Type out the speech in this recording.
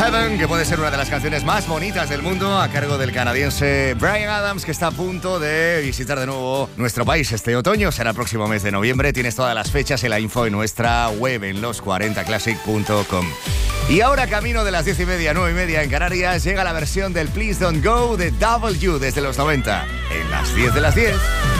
Heaven, que puede ser una de las canciones más bonitas del mundo, a cargo del canadiense Bryan Adams, que está a punto de visitar de nuevo nuestro país este otoño. Será el próximo mes de noviembre. Tienes todas las fechas y la info en nuestra web en los40classic.com. Y ahora, camino de las 10:30, 9:30 en Canarias, llega la versión del Please Don't Go de W desde los 90. En las 10 de las 10.